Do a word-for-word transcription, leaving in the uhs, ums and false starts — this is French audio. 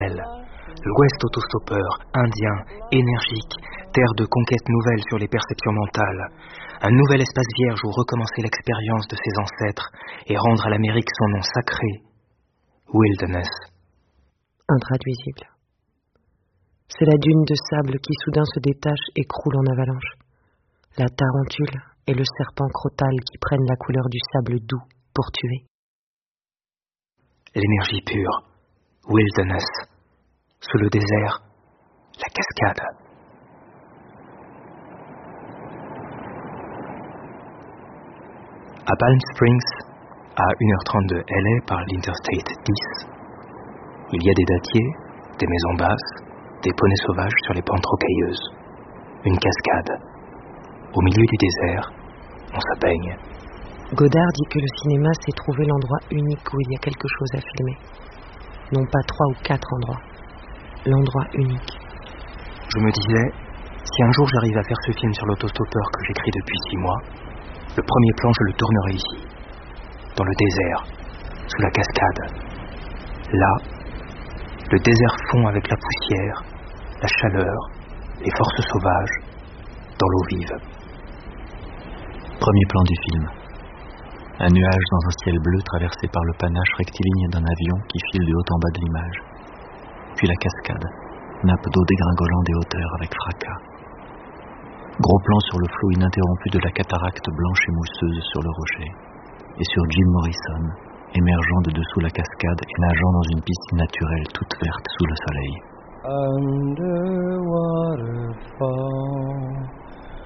L'Ouest autostoppeur, indien, énergique, terre de conquête nouvelle sur les perceptions mentales. Un nouvel espace vierge où recommencer l'expérience de ses ancêtres et rendre à l'Amérique son nom sacré. Wilderness. Intraduisible. C'est la dune de sable qui soudain se détache et croule en avalanche. La tarentule et le serpent crotal qui prennent la couleur du sable doux pour tuer. L'énergie pure. Wilderness. Sous le désert, la cascade. À Palm Springs, à une heure trente de L A par l'Interstate dix, il y a des dattiers, des maisons basses, des poneys sauvages sur les pentes rocailleuses. Une cascade. Au milieu du désert, on se baigne. Godard dit que le cinéma s'est trouvé l'endroit unique où il y a quelque chose à filmer. Non pas trois ou quatre endroits. L'endroit unique. Je me disais, si un jour j'arrive à faire ce film sur l'autostoppeur que j'écris depuis six mois, le premier plan je le tournerai ici, dans le désert, sous la cascade. Là, le désert fond avec la poussière, la chaleur, les forces sauvages, dans l'eau vive. Premier plan du film. Un nuage dans un ciel bleu traversé par le panache rectiligne d'un avion qui file du haut en bas de l'image. Puis la cascade, nappe d'eau dégringolant des hauteurs avec fracas. Gros plan sur le flot ininterrompu de la cataracte blanche et mousseuse sur le rocher, et sur Jim Morrison, émergeant de dessous la cascade et nageant dans une piscine naturelle toute verte sous le soleil. Under waterfall